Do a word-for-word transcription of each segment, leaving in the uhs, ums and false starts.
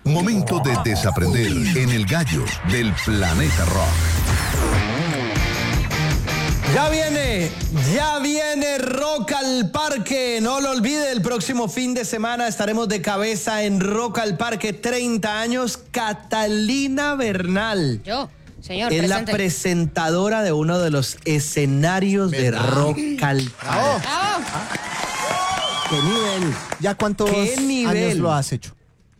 Momento de desaprender en el gallo del Planeta Rock. Ya viene, ya viene Rock al Parque. No lo olvide, el próximo fin de semana estaremos de cabeza en Rock al Parque. treinta años, Catalina Bernal. Yo, señor, es presente. la presentadora de uno de los escenarios ¿verdad? de Rock al Parque. ¡Bravo! ¡Bravo! ¿Qué nivel? ¿Ya cuántos ¿Qué nivel? años lo has hecho?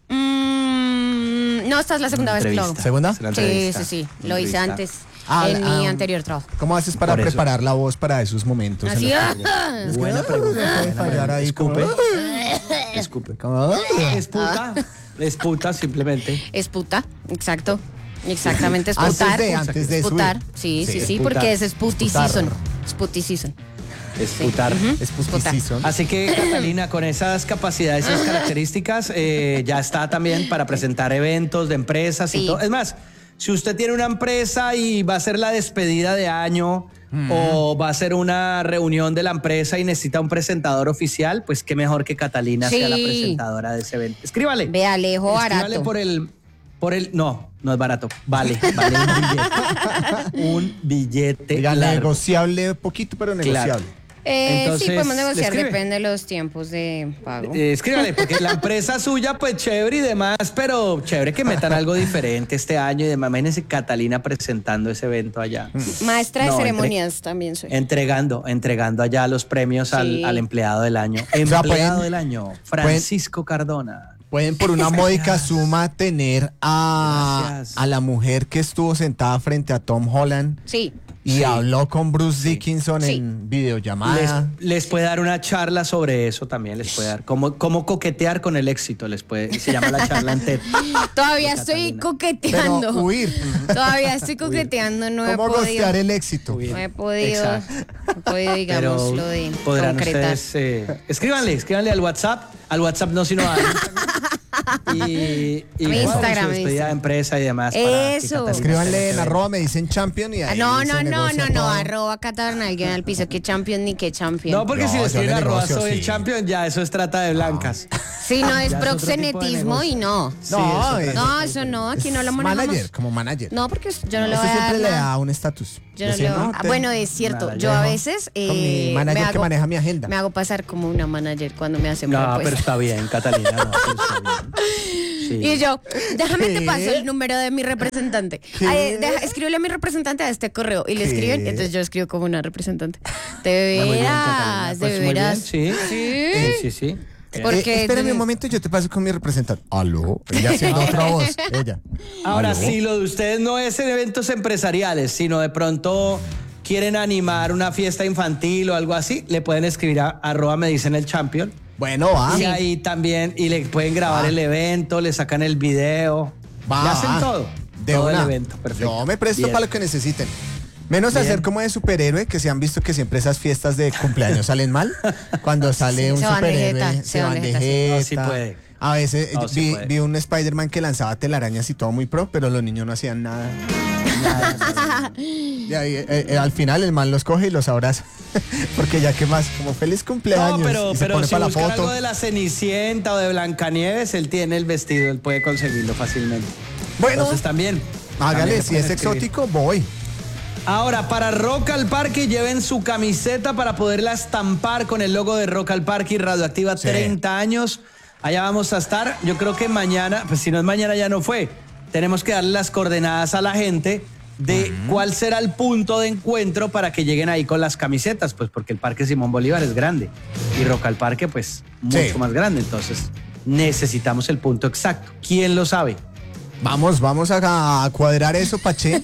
Mm, no, esta es la segunda vez que lo hago. Entrevista. ¿Segunda? Es la Sí, entrevista. sí, sí. Lo hice Entrevista. antes Ah, en ah, mi anterior trabajo. ¿Cómo haces para Por eso. preparar la voz para esos momentos? Así, en ah, los que- Es que, Buena ah, pregunta, puede buena fallar pregunta. ahí como- Escupe. Escupe. como- Es puta. Es puta, simplemente. es puta, exacto. Exactamente, es Antes putar. de- antes de Esputar, subir. sí, sí, Sí, sí, esputar. porque es Spooty Esputar. Season. Spooty Season. Es putar. Es pustición. Así que, Catalina, con esas capacidades, esas características, eh, ya está también para presentar eventos de empresas y Sí. todo. Es más, si usted tiene una empresa y va a ser la despedida de año o va a ser una reunión de la empresa y necesita un presentador oficial, pues qué mejor que Catalina sea la Sí. presentadora de ese evento. Escríbale. Ve, Alejo, Escríbale barato. por el... Por el, no, no es barato. Vale, vale un billete. Un billete. Diga, largo. negociable poquito, pero negociable. Eh, Entonces, sí, podemos ¿le negociar, escribe? depende de los tiempos de pago. Eh, escríbale, porque la empresa suya, pues chévere y demás, pero chévere que metan algo diferente este año y demás. Imagínense Catalina presentando ese evento allá. Maestra de No, ceremonias también soy. Entregando, entregando allá los premios al, Sí. al empleado del año. sea, Empleado pueden- del año, Francisco Cardona. Pueden por una módica suma tener a, Gracias. a la mujer que estuvo sentada frente a Tom Holland Sí. y Sí. habló con Bruce Dickinson Sí. en Les, videollamada. les puede dar una charla sobre eso también, les puede dar. Cómo, cómo coquetear con el éxito, les puede, se llama la charla en TED. Todavía de estoy Catalina. coqueteando. Pero huir. Todavía estoy coqueteando, no he ¿Cómo podido. gostear el éxito? Huir. No he podido, Exacto. no he podido, digamos, Pero lo de podrán concretar. ustedes, eh, escríbanle, escríbanle al WhatsApp, al WhatsApp no, sino al y, y A mi bueno, Instagram, su mi despedida de Instagram. empresa y demás. para que Eso. Catalina Escríbanle se en ve. arroba, me dicen champion y Ah, ahí no, se no, no, negocia no, no, todo. arroba catarnal, guión al piso, que champion ni que champion. No, porque No, si le yo escriben le arroba negocio, soy el sí. champion, ya eso es trata de blancas. Si no es Ya es otro tipo de proxenetismo y no. Sí, No, eso es- No, eso no, aquí no lo manejamos. Manager, como manager. No, porque yo no le voy Usted a dar siempre le nada. da un estatus. Yo no Dice, le voy a- no, Ah, te- bueno, es cierto. nada, yo yo a no. veces eh, Con mi manager me que maneja mi agenda. Me hago pasar como una manager cuando me hacen No, pero propuestas. está bien, Catalina. No, pero está bien. Sí. Y yo, déjame te ¿Qué? paso el número de mi representante. ¿Qué? Ay, deja- escríbele a mi representante a este correo. Y le ¿Qué? escriben, entonces yo escribo como una representante. De Muy bien, veras, Catalina. de Pues muy bien, veras. sí. Sí. Sí, sí, sí. Eh, Porque- espérame un momento, yo te paso con mi representante. Aló. Ella haciendo otra voz. Ella. Ahora, Aló. si lo de ustedes no es en eventos empresariales, sino de pronto quieren animar una fiesta infantil o algo así, le pueden escribir a arroba me dicen el champion. Bueno, va. Y ahí también, y le pueden grabar Va. el evento, le sacan el video. Va, le hacen va. todo. De todo una. el evento, perfecto. Yo me presto Bien. para lo que necesiten. Menos Bien. hacer como de superhéroe, que se han visto que siempre esas fiestas de cumpleaños salen mal. Cuando sale Sí, un se van de superhéroe, jeta, se se van van de de jeta, sí. jeta. No, sí puede. A veces No, eh, sí vi, puede. vi un Spider-Man que lanzaba telarañas y todo muy pro, pero los niños no hacían nada. Nada. Y ahí, eh, eh, al final el man los coge y los abraza. Porque ya que más, como feliz cumpleaños. No, pero, y se pero pone si para la buscan foto. algo de la Cenicienta o de Blancanieves, él tiene el vestido, él puede conseguirlo fácilmente. Bueno, Entonces también. hágale, también le si pueden es escribir. exótico, voy. Ahora, para Rock al Parque, lleven su camiseta para poderla estampar con el logo de Rock al Parque y Radioactiva Sí. treinta años. Allá vamos a estar. Yo creo que mañana, pues si no es mañana ya no fue. Tenemos que darle las coordenadas a la gente de cuál será el punto de encuentro para que lleguen ahí con las camisetas, pues porque el Parque Simón Bolívar es grande y Rock al Parque pues mucho Sí. más grande. Entonces necesitamos el punto exacto. ¿Quién lo sabe? Vamos, vamos a, a cuadrar eso, Pache.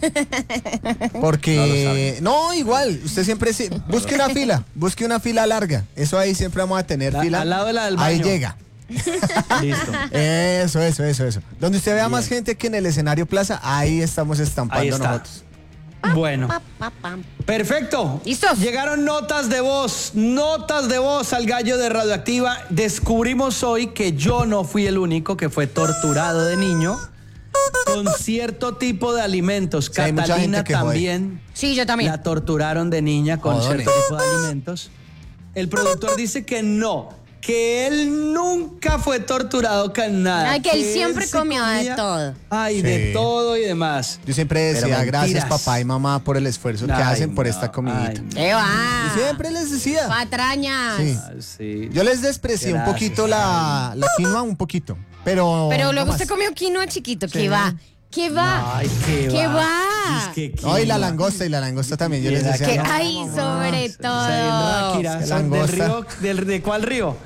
Porque. No, igual, usted siempre. se- Busque una fila, busque una fila larga. Eso ahí siempre vamos a tener La- fila. al lado de la del Ahí baño. llega. Listo. Eso, eso, eso, eso. Donde usted vea Bien. más gente que en el escenario plaza, ahí estamos estampando Ahí está. nosotros. Bueno. Pa, pa, pam. Perfecto. ¿Listos? Llegaron notas de voz, notas de voz al gallo de Radioactiva. Descubrimos hoy que yo no fui el único que fue torturado de niño con cierto tipo de alimentos. Sí, hay mucha Catalina gente que jode. también Sí, yo también. la torturaron de niña con Jodones. cierto tipo de alimentos. El productor dice que no, que él nunca fue torturado con nada. Ay, que él él siempre se comía de comía- todo. Ay, Sí. de todo y demás. Yo siempre Pero decía, gracias mentiras. papá y mamá por el esfuerzo que Ay, hacen por no, esta comidita. ay, ¿Qué va? Yo siempre les decía. Patrañas. Sí. Ah, sí. Yo les desprecié un Gracias. poquito la, la quinoa, un poquito. Pero. Pero no luego más. usted comió quinoa chiquito. Sí. ¿Qué va? ¿Qué va? Ay, qué, ¿Qué va. va? Es que No, y la quinoa. langosta, y la langosta también. Yo Y les la decía. ¿Qué no, hay mamá. sobre Se viendo todo? Akira, Es que son del langosta. río, del- ¿de cuál río?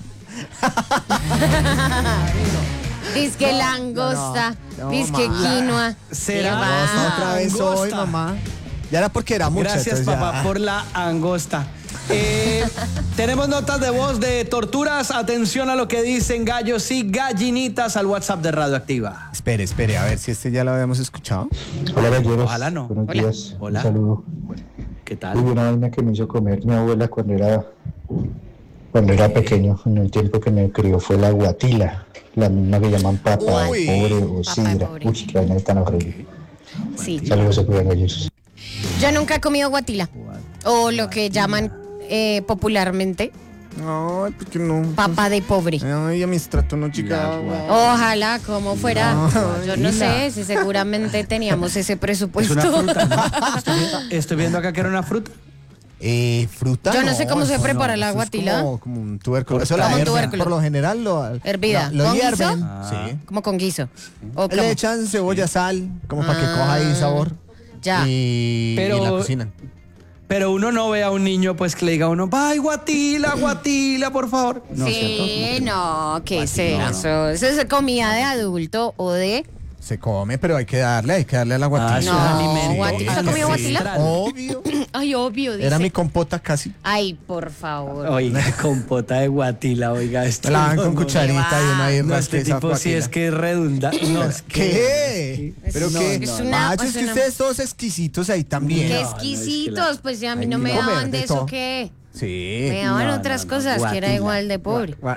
Dice que langosta. no, Dice que mamá. quinoa. ¿Será? ¿Qué va? Langosta otra vez hoy, Langosta. mamá. Ya era porque era mucha. Gracias, entonces ya- papá, por la angosta. Eh, tenemos notas de voz de torturas. Atención a lo que dicen gallos y gallinitas al WhatsApp de Radioactiva. Espere, espere, a ver si este ya lo habíamos escuchado. Hola galleros, Ojalá no. buenos Hola. días, Hola. un saludo. ¿Qué Hubo tal? una vaina que me hizo comer mi abuela cuando era cuando era pequeño, en el tiempo que me crió, fue la guatila, la misma que llaman papa Uy. pobre o Papa sidra. pobre. Uy, que vaina tan horrible. Sí. Saludos, se cuidan galleros. Yo nunca he comido guatila. O lo que llaman eh, popularmente Ay, ¿por qué no? papa de pobre. Ay, administrato no, chica. Ojalá, como fuera. No, Yo no guatila. sé si seguramente teníamos ese Es presupuesto. una fruta, ¿no? Estoy viendo, estoy viendo acá que era una fruta. Eh, fruta. Yo no sé cómo se eso prepara no, la eso es guatila. Como, como un tubérculo. Eso Como la un hierven. tubérculo. Por lo general lo. Hervida. Lo, lo ¿Con guiso? hierven. Ah. Sí. Como con guiso. O como- Le echan cebolla, sal, como para que coja ahí sabor. Ya. Y, Pero- y la cocinan. Pero uno no ve a un niño pues que le diga a uno, ¡ay, guatila, guatila, por favor! No, sí, ¿cierto? no, ¿qué es Guatila, no. eso? Eso es comida de adulto o de... Se come, pero hay que darle, hay que darle a la Ah, guatila. es No, un alimento. guatila. ¿Usted comió guatila? ancestral. Obvio. Ay, obvio, dice. Era mi compota casi. Ay, por favor. Oiga, compota de guatila, oiga, esto. Me la dan no, con no, cucharita y uno ahí No, rasca este esa tipo sí guatila. es que es redundante. No, es que- ¿Qué? ¿Pero Es- qué? es una- Macho, es es que una- ustedes todos exquisitos ahí también. Qué No, no, es que exquisitos, la- pues si a mí Hay no que me comer daban de de eso, todo. ¿qué? Sí. Me daban No, otras no, no, cosas que era guatila. igual de pobre. Gua-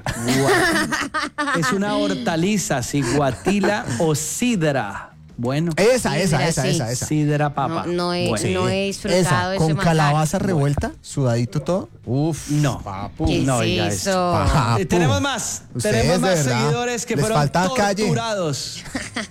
Es una hortaliza, sí, guatila o sidra. Bueno, Esa, esa, Sidra, esa, sí. esa, esa. sidra papa. No, no he, Bueno. no he disfrutado Esa, ese con manjar. calabaza revuelta, sudadito todo. Uf. No. Papu. ¿Qué No, es oiga, eso? esto. Papu. Eh, tenemos más. Ustedes, tenemos de más verdad, seguidores que les fueron falta calle. torturados.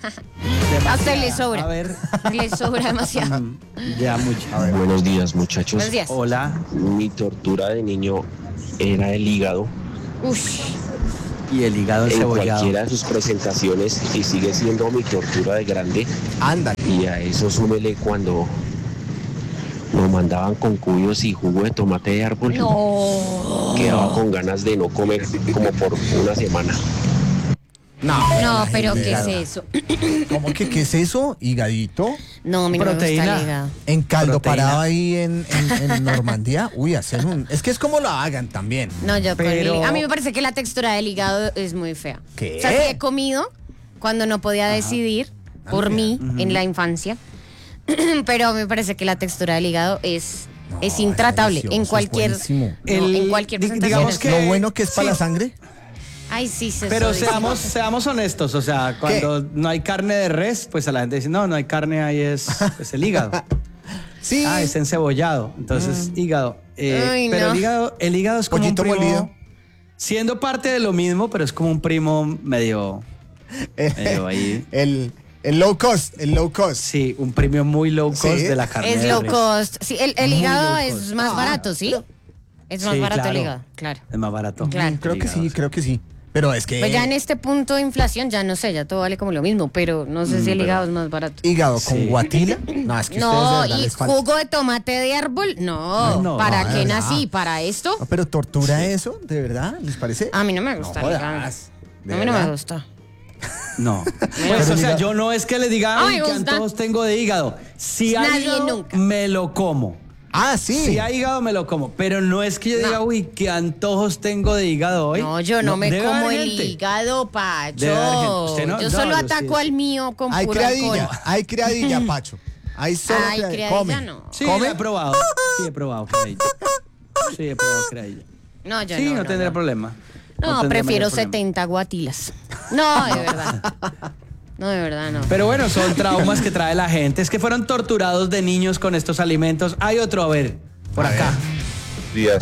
A usted le sobra. A ver, Le sobra demasiado. ya mucho. Buenos días, muchachos. Buenos días. Hola. Mi tortura de niño era el hígado Uf, Y el hígado en encebollado. cualquiera de sus presentaciones y sigue siendo mi tortura de grande. Ándale. Y a eso súmele cuando lo mandaban con cuyos y jugo de tomate de árbol. no. Quedaba con ganas de no comer como por una semana. No, No, la pero gente ¿qué es era- eso? ¿Cómo que qué es eso? Higadito. No, a mí no me gusta Proteína. el hígado. En caldo Proteína. parado ahí en, en, en Normandía. Uy, hacen un. Es que es como lo hagan también. No, yo con Pero- el- A mí me parece que la textura del hígado es muy fea. ¿Qué? O sea, sí he comido cuando no podía decidir por mí en la infancia. Pero me parece que la textura del hígado es, No, es es intratable delicioso, en es cualquier, buenísimo. no, El- en cualquier di- presentación. digamos que- Lo bueno que es para sí. la sangre. Ay, sí, se Pero soy- seamos, seamos honestos, o sea, cuando no hay carne de res, pues a la gente dice, no, no hay carne, ahí es, es el hígado. Sí. Ah, es encebollado, entonces hígado. Eh, Ay, pero no. el hígado, el hígado es como Pollito un primo, molido. siendo parte de lo mismo, pero es como un primo medio, medio ahí. El, el low cost, el low cost. Sí, un premio muy low cost Sí. de la carne Es de low res. cost. Sí, el, el Muy hígado low es cost. más barato, ¿sí? Es más Sí, barato el claro. hígado, claro. Es más barato. Claro. Creo El que hígado, sí, creo que sí. Pero es que Pues ya en este punto de inflación, ya no sé, ya todo vale como lo mismo, pero no sé si el hígado es más barato. hígado con Sí. guatila. No, es que ustedes de No, verdad y les falta. jugo de tomate de árbol, no. Ay, no, ¿Para no, qué de verdad. nací? ¿Para esto? No, pero tortura eso, ¿de verdad? ¿Les parece? A mí no me gusta No el hígado. jodas. ¿De A mí no me verdad? gusta. No. Pues, Pero o sea, diga- yo no es que le diga, No ay, me que gusta. antojos tengo de hígado. Si hay Nadie hígado, nunca. me lo como. Ah, sí. Si hay hígado, me lo como. Pero no es que yo No. diga, uy, qué antojos tengo de hígado hoy. No, yo no, me debe como haber el gente. hígado, Pacho. Debe haber gente. Usted no- yo no, solo yo ataco sí. al mío con Hay puro criadilla, alcohol. hay criadilla, Pacho. Hay solo Ay, criadilla Come. no. Sí, ¿Come? he probado. Sí, he probado creadilla. Sí, he probado creadilla. No, yo Sí, no. no, no, tendría no. problema. No, tendría prefiero mayor problema. setenta guatilas. No, de verdad. No, de verdad, no. Pero bueno, son traumas que trae la gente. Es que fueron torturados de niños con estos alimentos. Hay otro, a ver, por A acá. ver. días.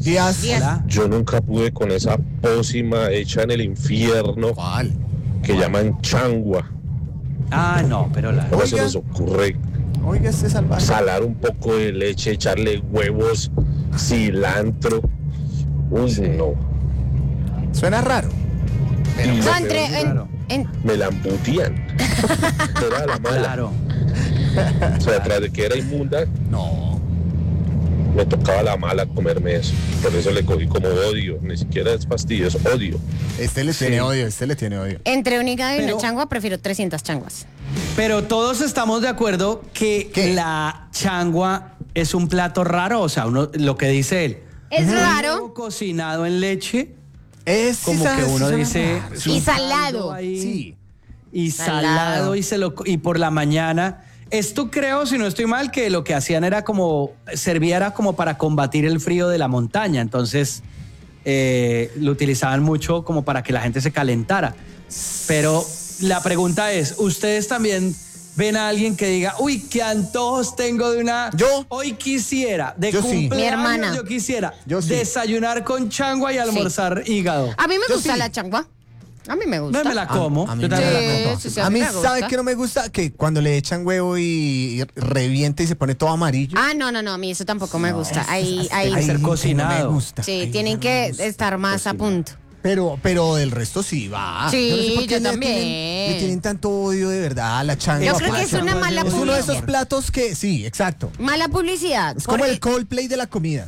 Díaz. Díaz. Hola. Yo nunca pude con esa pócima hecha en el infierno ¿Cuál? que llaman changua. Ah, no, pero la... ¿Cómo se Oiga. les ocurre Oiga, este salvaje. salar un poco de leche, echarle huevos, cilantro? Uy, no. Suena raro. Y lo No, peor, entre, en, claro. en- me la embutían. Era la mala. Claro. O sea, tras de que era inmunda, No. me tocaba la mala comerme eso. Por eso le cogí como odio. Ni siquiera es fastidio, es odio. Este le Sí. tiene odio, este le tiene odio. entre un hígado y Pero- una changua prefiero trescientas changuas. Pero todos estamos de acuerdo que ¿Qué? la changua es un plato raro, o sea, uno, lo que dice él. Es un raro. huevo cocinado en leche, Es como sí, que sí uno suena dice... raro. es Y un salado. caldo ahí, Sí. Y Salado. salado, y, se lo, y por la mañana. Esto creo, si no estoy mal, que lo que hacían era como, servía era como para combatir el frío de la montaña, entonces eh, lo utilizaban mucho como para que la gente se calentara. Pero la pregunta es, ¿ustedes también ven a alguien que diga, uy, qué antojos tengo de una... Yo. Hoy quisiera, de Yo sí. cumpleaños Mi hermana. yo quisiera Yo sí. desayunar con changua y almorzar hígado. A mí me Yo gusta sí. la changua. A mí me gusta. No me la como. A, a mí, yo me también la me la Sí, como. sí, sí, a mí me ¿sabe gusta. que no me gusta? Que cuando le echan huevo y, y revienta y se pone todo amarillo. Ah, no, no, no, a mí eso tampoco me gusta. Ahí, Hay ahí, que ser Ay, cocinado. No me gusta. sí, Ay, tienen no que me gusta. estar más a punto. Pero, pero del resto sí va. Sí, no sé por qué yo le también. Tienen, le tienen tanto odio de verdad a la changua. Yo creo que Pasa. es una mala Es uno de esos publicidad. platos que, sí, exacto. Mala publicidad. Es como porque- el Coldplay de la comida.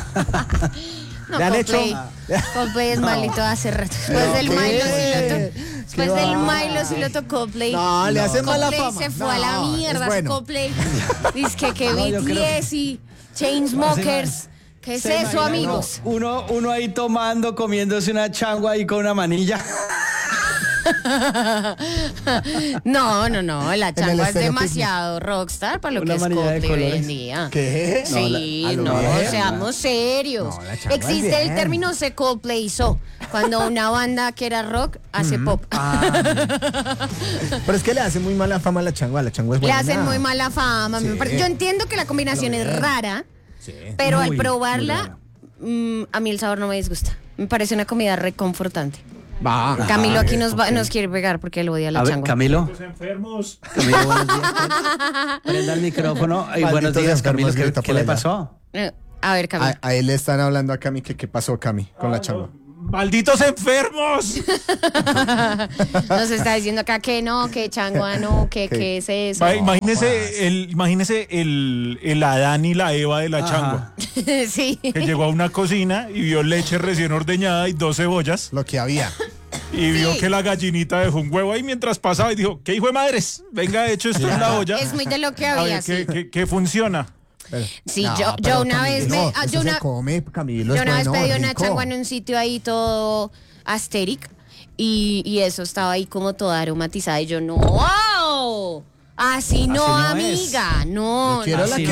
No, ¿Le han Coldplay, hecho? Coldplay es malito hace rato. Después No, del ¿qué? Milo sí lo tocó. Después ¿Qué del va? Milo sí lo tocó Coldplay. No, le hace mala Coldplay fama. se fue a la No, es mierda. bueno. Coldplay. Dice que, que No, yo B T creo S y Chainsmokers. ¿Qué es ¿Se eso, imagina amigos? Uno, uno ahí tomando, comiéndose una changua ahí con una manilla. No, no, no. La el changua es estéreo demasiado rockstar para lo Una que es manilla de Coldplay hoy colores. en día. ¿Qué? Sí, No, la- a lo no, bien. seamos serios. No, la changua es Existe el bien. término se Coldplayizó, cuando una banda que era rock hace pop. Pero es que le hace muy mala fama a la changua. La changua es Le buena. hacen muy mala fama. me Sí. pare- Yo entiendo que la combinación es bien. rara, Sí. pero Muy, al muy probarla, rara. mm, a mí el sabor no me disgusta. Me parece una comida reconfortante. Va. Camilo aquí nos, va- ok. nos quiere pegar porque él odia la A ver, changua. Camilo. enfermos. Camilo, buenos días. Prenda el micrófono. Y Malditos buenos días, Camilo. enfermos, ¿Qué, grita qué por le allá. pasó? Eh, A ver, Camilo. A, a él le están hablando a Cami que qué pasó, Cami, con la changua. ¡Malditos enfermos! Nos está diciendo acá que no, que changua no, que ¿Qué? qué es eso. Va, imagínese el, imagínese el, el Adán y la Eva de la Ajá. changua, Sí. que llegó a una cocina y vio leche recién ordeñada y dos cebollas Lo que había. y vio Sí. que la gallinita dejó un huevo ahí mientras pasaba y dijo, ¿qué hijo de madres? Venga, hecho esto en la olla. Es muy de lo que A había, ver, ¿qué, sí. qué- qué funciona? Pero- Sí, No, yo, pero yo una vez Camilo, me. ah, eso yo se una, come, Camilo, yo es una vez bueno, pedí una rico. changua en un sitio ahí todo asteric y, y eso estaba ahí como toda aromatizada y yo no. ¡Wow! Así no, no es. amiga, no. Yo quiero no. la Así que